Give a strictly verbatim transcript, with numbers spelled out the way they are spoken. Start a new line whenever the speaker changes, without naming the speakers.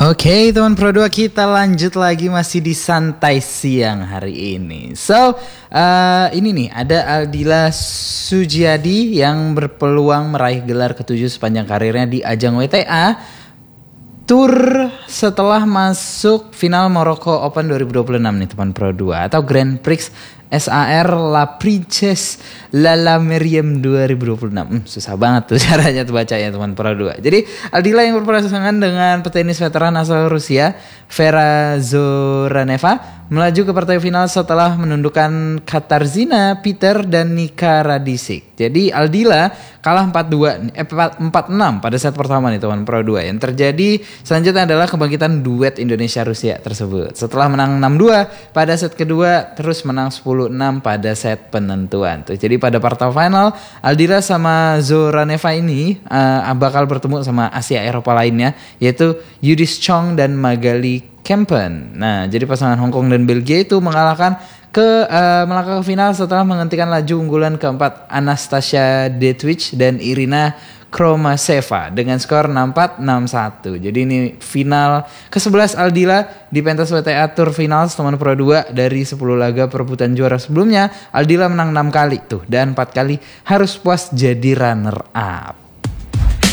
Oke teman Pro dua, kita lanjut lagi masih di santai siang hari ini. So uh, ini nih ada Aldila Sujiadi yang berpeluang meraih gelar ketujuh sepanjang karirnya di ajang W T A Tour setelah masuk final Morocco Open dua ribu dua puluh enam nih teman Pro dua, atau Grand Prix S A R La Princesse Lala Meriem dua ribu dua puluh enam. Hmm, susah banget tuh caranya tuh bacanya teman Pro dua. Jadi Aldila yang berpasangan dengan petenis veteran asal Rusia Vera Zoraneva melaju ke partai final setelah menundukkan Katarzyna Peter dan Nika Radicic. Jadi Aldila kalah empat dua eh empat enam pada set pertama nih teman Pro dua. Yang terjadi selanjutnya adalah kebangkitan duet Indonesia Rusia tersebut. Setelah menang enam dua pada set kedua, terus menang sepuluh enam pada set penentuan tuh. Jadi pada partai final Aldila sama Zoraneva ini uh, bakal bertemu sama Asia Eropa lainnya, yaitu Yudis Chong dan Magali Kempen. Nah, jadi pasangan Hong Kong dan Belgia itu mengalahkan ke uh, melangkah ke final setelah menghentikan laju unggulan keempat Anastasia Detwich dan Irina Kromaceva dengan skor enam empat enam satu. Jadi ini final ke sebelas Aldila di pentas W T A Tour Finals teman Pro dua. Dari sepuluh laga perebutan juara sebelumnya, Aldila menang enam kali tuh dan empat kali harus puas jadi runner up.